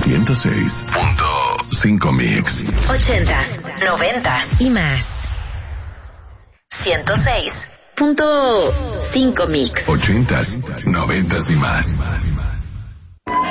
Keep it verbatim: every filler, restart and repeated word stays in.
ciento seis punto cinco Mix. Ochentas, noventas y más. ciento seis punto cinco Mix. Ochentas, noventas y más.